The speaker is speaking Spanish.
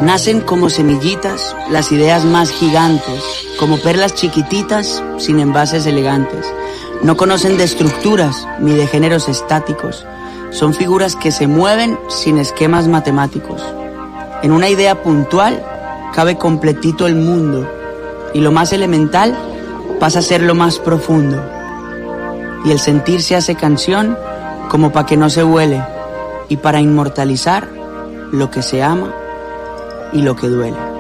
Nacen como semillitas las ideas más gigantes, como perlas chiquititas sin envases elegantes. No conocen de estructuras ni de géneros estáticos. Son figuras que se mueven sin esquemas matemáticos. En una idea puntual cabe completito el mundo, y lo más elemental pasa a ser lo más profundo. Y el sentir se hace canción como para que no se vuele, y para inmortalizar lo que se ama y lo que duele.